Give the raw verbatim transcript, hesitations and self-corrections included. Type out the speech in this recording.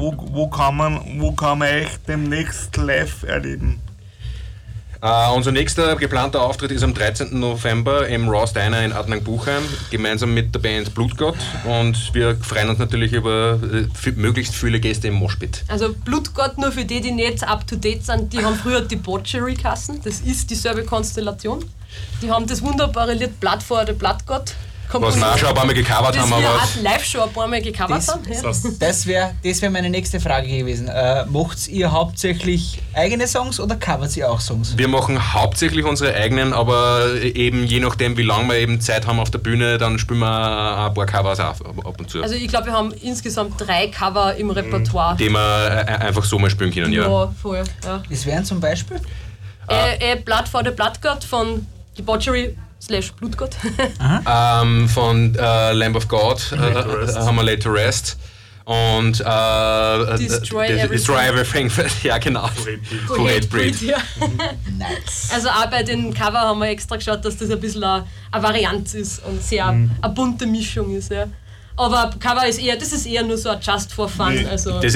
wo, wo, kann man, wo kann man euch demnächst live erleben? Uh, unser nächster geplanter Auftritt ist am dreizehnten November im Ross Diner in Adnang-Buchheim, gemeinsam mit der Band Blutgott, und wir freuen uns natürlich über äh, f- möglichst viele Gäste im Moshpit. Also Blutgott, nur für die, die nicht up-to-date sind, die haben früher Debauchery geheißen, das ist dieselbe Konstellation. Die haben das wunderbare Lied Blood for the Bloodgott. Was wir auch schon ein paar Mal gecovert das haben. wir Aber als Live-Show ein paar Mal gecovert Das, haben. Ja. das wäre das wär meine nächste Frage gewesen. Äh, macht ihr hauptsächlich eigene Songs oder covert ihr auch Songs? wir machen hauptsächlich unsere eigenen, aber eben je nachdem, wie lange wir eben Zeit haben auf der Bühne, dann spielen wir ein paar Covers auch ab und zu. Also ich glaube, wir haben insgesamt drei Cover im Repertoire. die wir äh, einfach so mal spielen können, ja. Ja, voll. Ja. Das wären zum Beispiel? Äh, äh, Blood for the Bloodgott von Debauchery slash Blutgott. Ähm, von äh, Lamb of God äh, äh, haben wir Laid to Rest. Und äh, Destroy äh, Everything. Destroy Everything. Ja, genau. For Hate Breed. Ja. Nice. Also auch bei den Cover haben wir extra geschaut, dass das ein bisschen eine, eine Varianz ist und sehr Mhm. eine bunte Mischung ist. Ja. Aber Cover ist eher, das ist eher nur so ein Just for Fun. Nee, Also Das